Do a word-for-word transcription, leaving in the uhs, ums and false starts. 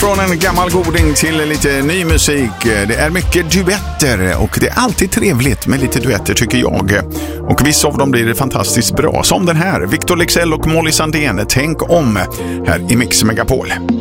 från en gammal goding till lite ny musik. Det är mycket duetter och det är alltid trevligt med lite duetter tycker jag. Och vissa av dem blir fantastiskt bra. Som den här, Victor Leksell och Molly Sandén, Tänk om, här i Mix Megapol.